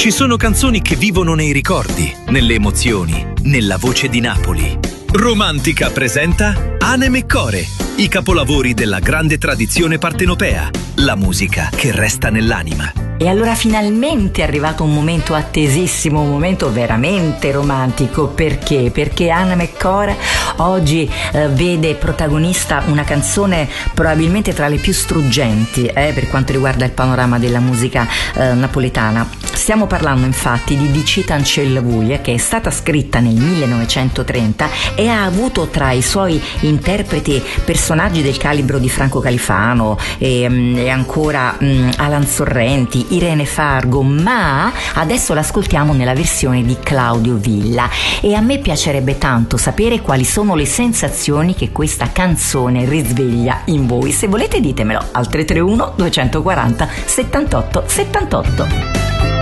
Ci sono canzoni che vivono nei ricordi, nelle emozioni, nella voce di Napoli. Romantica presenta Anem e Core, i capolavori della grande tradizione partenopea, la musica che resta nell'anima. E allora finalmente è arrivato un momento attesissimo, un momento veramente romantico. Perché? Perché Anem e Core oggi vede protagonista una canzone probabilmente tra le più struggenti per quanto riguarda il panorama della musica napoletana. Stiamo parlando infatti di Dicita Ancella Vuie, che è stata scritta nel 1930 e ha avuto tra i suoi interpreti personaggi del calibro di Franco Califano e ancora Alan Sorrenti, Irene Fargo, ma adesso l'ascoltiamo nella versione di Claudio Villa e a me piacerebbe tanto sapere quali sono le sensazioni che questa canzone risveglia in voi. Se volete ditemelo al 331 240 78 78.